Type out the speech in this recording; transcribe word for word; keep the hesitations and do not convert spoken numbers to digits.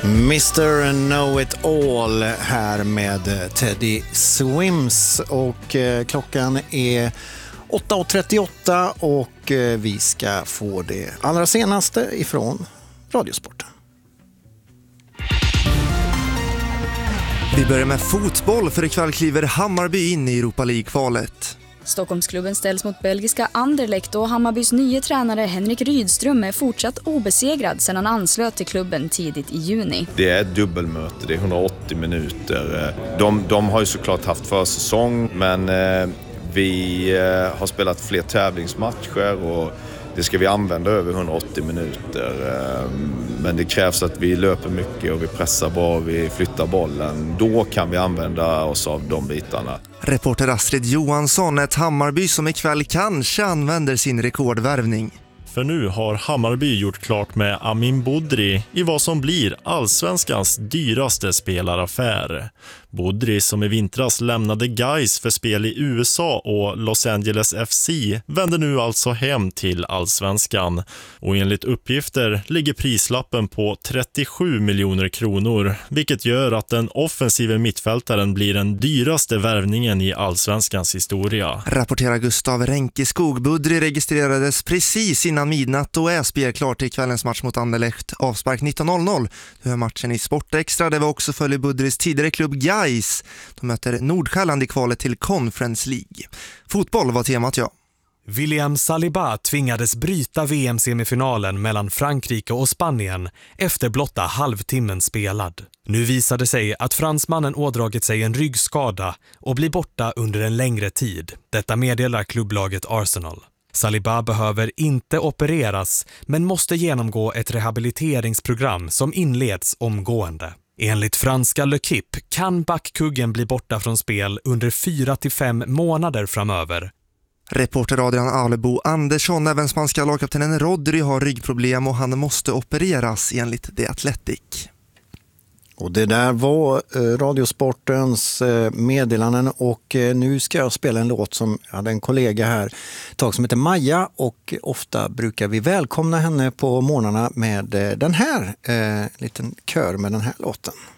mister Know It All här med Teddy Swims och eh, klockan är åtta trettioåtta och eh, vi ska få det allra senaste ifrån Radiosporten. Vi börjar med fotboll, för ikväll kliver Hammarby in i Europa League-kvalet. Stockholmsklubben ställs mot belgiska Anderlecht och Hammarbys nya tränare Henrik Rydström är fortsatt obesegrad sedan han anslöt till klubben tidigt i juni. Det är ett dubbelmöte, det är hundraåttio minuter. De, de har ju såklart haft försäsong, men eh, vi eh, har spelat fler tävlingsmatcher och det ska vi använda över hundraåttio minuter. Men det krävs att vi löper mycket och vi pressar bra, vi flyttar bollen. Då kan vi använda oss av de bitarna. Reporter Astrid Johansson, ett Hammarby som ikväll kanske använder sin rekordvärvning. För nu har Hammarby gjort klart med Amin Bodri i vad som blir allsvenskans dyraste spelaraffär. Bodri, som i vintras lämnade Gais för spel i U S A och Los Angeles F C, vänder nu alltså hem till allsvenskan. Och enligt uppgifter ligger prislappen på trettiosju miljoner kronor, vilket gör att den offensiva mittfältaren blir den dyraste värvningen i allsvenskans historia. Rapporterar Gustav Renkeskog. Bodri registrerades precis innan midnatt och är spel klart till kvällens match mot Anderlecht. Avspark nitton noll noll. Du hör matchen i Sportextra. Det var också följer Bodris tidigare klubb Gais. De möter Nordsjälland i kvalet till Conference League. Fotboll var temat, ja. William Saliba tvingades bryta V M-semifinalen mellan Frankrike och Spanien efter blotta halvtimmen spelad. Nu visade sig att fransmannen ådragit sig en ryggskada och blir borta under en längre tid. Detta meddelar klubblaget Arsenal. Saliba behöver inte opereras men måste genomgå ett rehabiliteringsprogram som inleds omgående. Enligt franska L'Equipe kan backkuggen bli borta från spel under fyra till fem månader framöver. Reporter Adrian Alebo Andersson, även spanska lagkaptenen Rodri har ryggproblem och han måste opereras enligt The Athletic. Och det där var eh, Radiosportens eh, meddelanden och eh, nu ska jag spela en låt som jag hade en kollega här ett tag som heter Maja och ofta brukar vi välkomna henne på morgnarna med eh, den här, eh, liten kör med den här låten.